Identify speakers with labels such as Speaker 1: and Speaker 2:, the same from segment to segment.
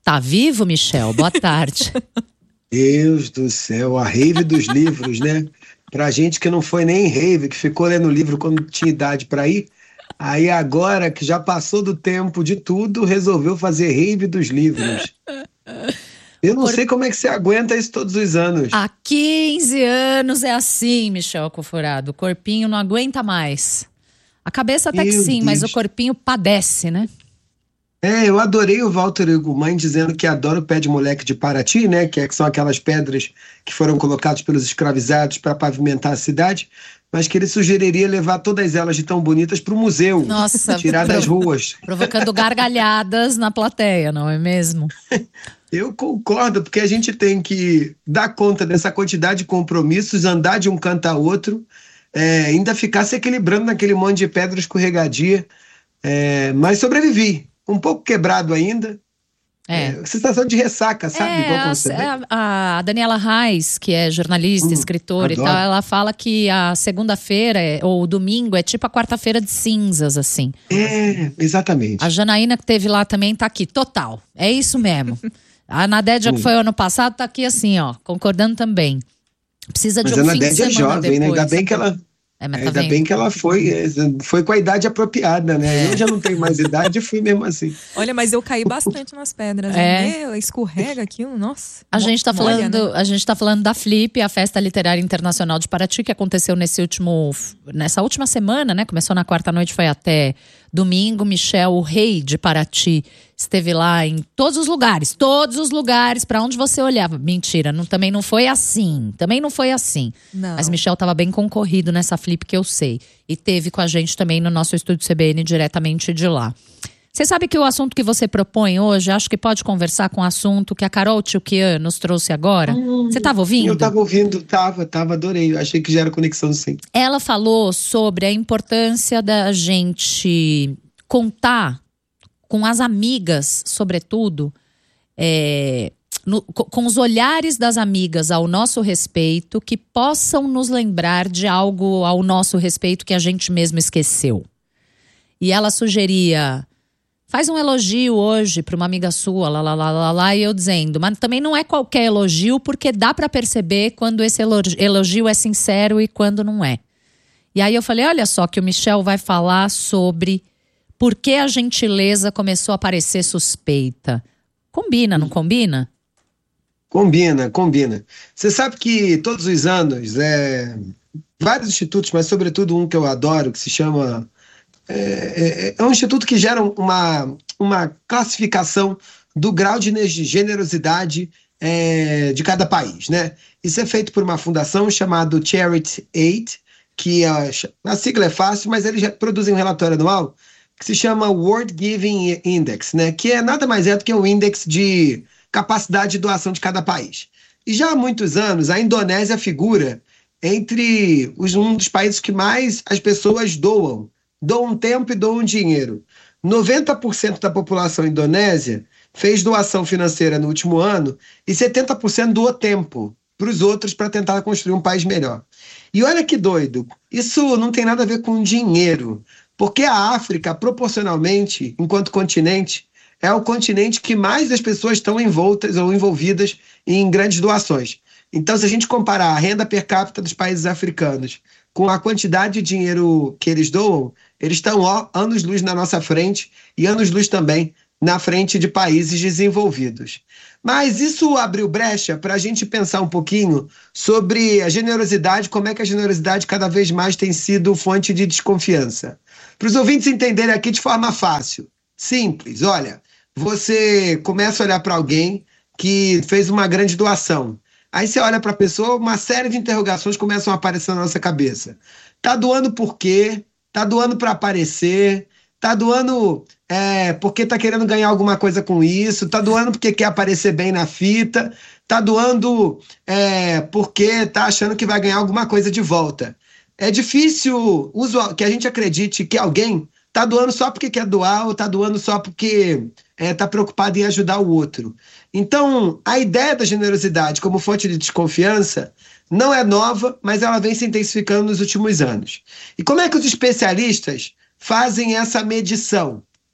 Speaker 1: Tá vivo, Michel? Boa tarde.
Speaker 2: Deus do céu, a rave dos livros, né? Pra gente que não foi nem rave, que ficou lendo livro quando tinha idade pra ir, aí agora que já passou do tempo de tudo, resolveu fazer rave dos livros. Eu não sei como é que você aguenta isso todos os anos.
Speaker 1: Há 15 anos é assim, Michel Conforado. O corpinho não aguenta mais. A cabeça até que sim, mas o corpinho padece, né?
Speaker 2: Eu adorei o Walter Ugumãe dizendo que adora o pé de moleque de Paraty, né? Que são aquelas pedras que foram colocadas pelos escravizados para pavimentar a cidade, mas que ele sugeriria levar todas elas de tão bonitas para o museu.
Speaker 1: Nossa,
Speaker 2: tirar das ruas.
Speaker 1: Provocando gargalhadas na plateia, não é mesmo?
Speaker 2: Eu concordo, porque a gente tem que dar conta dessa quantidade de compromissos, andar de um canto a outro, ainda ficar se equilibrando naquele monte de pedra escorregadia, mas sobrevivi. Um pouco quebrado ainda. Sensação de ressaca, sabe?
Speaker 1: A Daniela Reis, que é jornalista, escritora
Speaker 2: adoro.
Speaker 1: e tal, ela fala que a segunda-feira ou o domingo é tipo a quarta-feira de cinzas, assim.
Speaker 2: Exatamente.
Speaker 1: A Janaína, que teve lá também, tá aqui, total. É isso mesmo. A Nadédia, que foi ano passado, tá aqui assim, ó, concordando também. Precisa de um fim de semana depois.
Speaker 2: Mas a Nadédia é jovem, né? Ainda bem que ela... Ainda bem que ela foi com a idade apropriada, né? Eu já não tenho mais idade e fui mesmo assim.
Speaker 3: Olha, mas eu caí bastante nas pedras. Né? Escorrega aquilo, nossa.
Speaker 1: A gente tá falando da Flip, a Festa Literária Internacional de Paraty, que aconteceu nessa última semana, né? Começou na quarta noite, foi até domingo. Michel, o rei de Paraty, esteve lá em todos os lugares, para onde você olhava. Mentira, também não foi assim.
Speaker 3: Não.
Speaker 1: Mas Michel estava bem concorrido nessa Flip, que eu sei. E teve com a gente também no nosso estúdio CBN, diretamente de lá. Você sabe que o assunto que você propõe hoje, acho que pode conversar com o assunto que a Carol Tchoukian nos trouxe agora? Você estava ouvindo?
Speaker 2: Eu estava ouvindo, adorei. Achei que já era conexão sim.
Speaker 1: Ela falou sobre a importância da gente contar com as amigas, sobretudo, com os olhares das amigas ao nosso respeito, que possam nos lembrar de algo ao nosso respeito que a gente mesmo esqueceu. E ela sugeria... Faz um elogio hoje para uma amiga sua, e eu dizendo, mas também não é qualquer elogio, porque dá para perceber quando esse elogio é sincero e quando não é. E aí eu falei, olha só que o Michel vai falar sobre por que a gentileza começou a parecer suspeita. Combina, não combina?
Speaker 2: Combina. Você sabe que todos os anos, vários institutos, mas sobretudo um que eu adoro, que se chama... É um instituto que gera uma classificação do grau de generosidade de cada país, né? Isso é feito por uma fundação chamada Charity Aid, que a sigla é fácil, mas eles produzem um relatório anual que se chama World Giving Index, né? Que nada mais é do que um índice de capacidade de doação de cada país. E já há muitos anos, a Indonésia figura entre um dos países que mais as pessoas doam tempo e doam dinheiro. 90% da população indonésia fez doação financeira no último ano e 70% doou tempo para os outros para tentar construir um país melhor. E olha que doido, isso não tem nada a ver com dinheiro, porque a África, proporcionalmente, enquanto continente, é o continente que mais as pessoas estão envoltas ou envolvidas em grandes doações. Então, se a gente comparar a renda per capita dos países africanos com a quantidade de dinheiro que eles doam, eles estão anos-luz na nossa frente e anos-luz também na frente de países desenvolvidos. Mas isso abriu brecha para a gente pensar um pouquinho sobre a generosidade, como é que a generosidade cada vez mais tem sido fonte de desconfiança. Para os ouvintes entenderem aqui de forma fácil, simples, olha, você começa a olhar para alguém que fez uma grande doação. Aí você olha para a pessoa, uma série de interrogações começam a aparecer na nossa cabeça. Tá doando por quê? Tá doando para aparecer? Tá doando porque tá querendo ganhar alguma coisa com isso? Tá doando porque quer aparecer bem na fita? Tá doando porque tá achando que vai ganhar alguma coisa de volta? É difícil que a gente acredite que alguém tá doando só porque quer doar ou tá doando só porque tá preocupado em ajudar o outro. Então, a ideia da generosidade como fonte de desconfiança não é nova, mas ela vem se intensificando nos últimos anos. E como é que os especialistas fazem essa medição?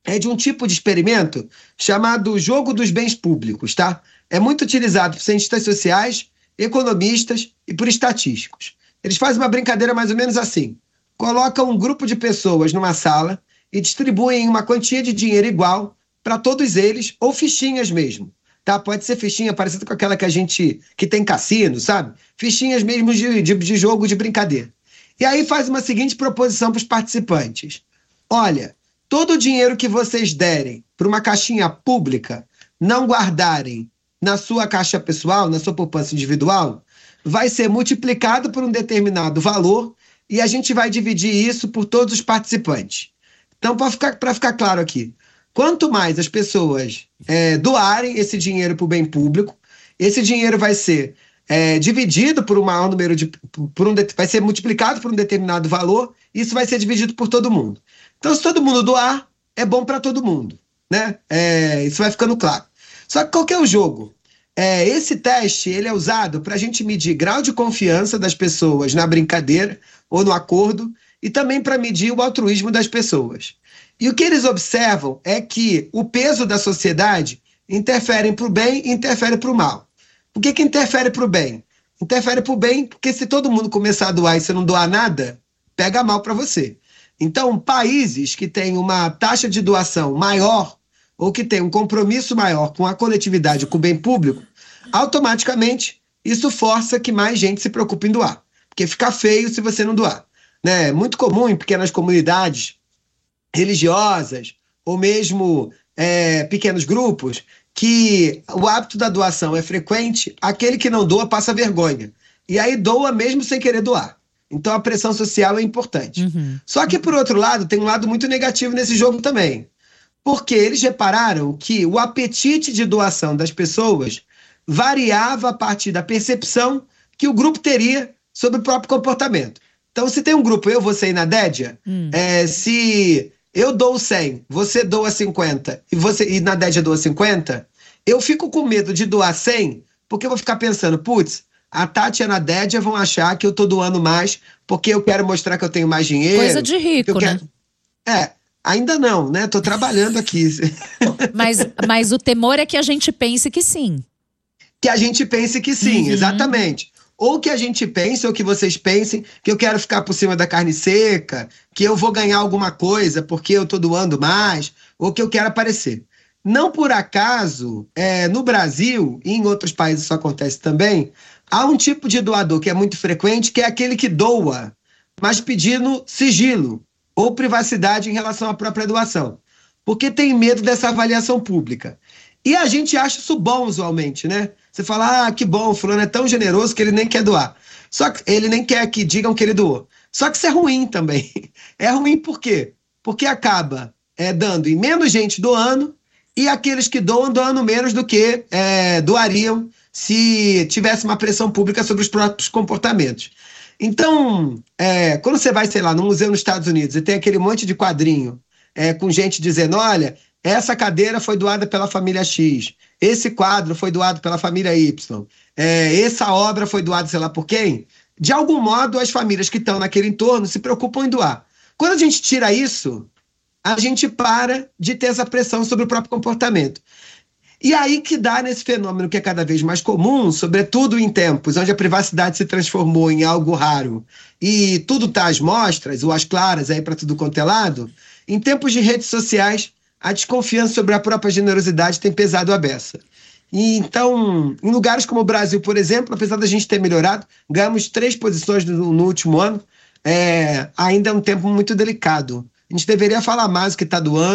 Speaker 2: é de um tipo de experimento chamado jogo dos bens públicos, tá? É muito utilizado por cientistas sociais, economistas e por estatísticos. Eles fazem uma brincadeira mais ou menos assim. Colocam um grupo de pessoas numa sala e distribuem uma quantia de dinheiro igual para todos eles, ou fichinhas mesmo. Tá? Pode ser fichinha parecida com aquela que tem cassino, sabe? Fichinhas mesmo de jogo, de brincadeira. E aí faz uma seguinte proposição para os participantes. Olha, todo o dinheiro que vocês derem para uma caixinha pública, não guardarem na sua caixa pessoal, na sua poupança individual, vai ser multiplicado por um determinado valor e a gente vai dividir isso por todos os participantes. Então, para ficar claro aqui, quanto mais as pessoas doarem esse dinheiro para o bem público, esse dinheiro vai ser dividido por um maior número vai ser multiplicado por um determinado valor, e isso vai ser dividido por todo mundo. Então, se todo mundo doar, é bom para todo mundo, né? Isso vai ficando claro. Só que qual que é o jogo? Esse teste ele é usado para a gente medir grau de confiança das pessoas na brincadeira ou no acordo, e também para medir o altruísmo das pessoas. E o que eles observam é que o peso da sociedade interfere para o bem e interfere para o mal. Por que interfere para o bem? Interfere para o bem porque se todo mundo começar a doar e você não doar nada, pega mal para você. Então, países que têm uma taxa de doação maior ou que têm um compromisso maior com a coletividade, com o bem público, automaticamente isso força que mais gente se preocupe em doar. Porque fica feio se você não doar. Né? É muito comum em pequenas comunidades religiosas ou mesmo pequenos grupos que o hábito da doação é frequente, aquele que não doa passa vergonha. E aí doa mesmo sem querer doar. Então a pressão social é importante.
Speaker 1: Uhum.
Speaker 2: Só que, por outro lado, tem um lado muito negativo nesse jogo também. Porque eles repararam que o apetite de doação das pessoas variava a partir da percepção que o grupo teria sobre o próprio comportamento. Então, se tem um grupo, eu, você e Nadédia, se eu dou 100, você doa 50 e Nadédia doa 50, eu fico com medo de doar 100, porque eu vou ficar pensando, putz, a Tati e a Nadédia vão achar que eu tô doando mais porque eu quero mostrar que eu tenho mais dinheiro.
Speaker 1: Coisa de rico, né?
Speaker 2: Ainda não, né? Tô trabalhando aqui.
Speaker 1: Mas o temor é que a gente pense que sim.
Speaker 2: Que a gente pense que sim, exatamente. Ou que a gente pense, ou que vocês pensem, que eu quero ficar por cima da carne seca, que eu vou ganhar alguma coisa porque eu tô doando mais, ou que eu quero aparecer. Não por acaso, no Brasil, e em outros países isso acontece também, há um tipo de doador que é muito frequente, que é aquele que doa, mas pedindo sigilo ou privacidade em relação à própria doação, porque tem medo dessa avaliação pública. E a gente acha isso bom, usualmente, né? Você fala, que bom, o fulano é tão generoso que ele nem quer doar. Só que ele nem quer que digam que ele doou. Só que isso é ruim também. É ruim por quê? Porque acaba dando em menos gente doando, e aqueles que doam, doando menos do que doariam se tivesse uma pressão pública sobre os próprios comportamentos. Então, quando você vai, sei lá, num museu nos Estados Unidos e tem aquele monte de quadrinho com gente dizendo, olha, essa cadeira foi doada pela família X, esse quadro foi doado pela família Y, essa obra foi doada sei lá por quem, de algum modo as famílias que estão naquele entorno se preocupam em doar. Quando a gente tira isso, a gente para de ter essa pressão sobre o próprio comportamento. E aí que dá nesse fenômeno que é cada vez mais comum, sobretudo em tempos onde a privacidade se transformou em algo raro e tudo está às mostras, ou às claras, aí para tudo quanto é lado, em tempos de redes sociais, a desconfiança sobre a própria generosidade tem pesado a beça. E então, em lugares como o Brasil, por exemplo, apesar da gente ter melhorado, ganhamos 3 posições no último ano, ainda é um tempo muito delicado. A gente deveria falar mais o que está doando,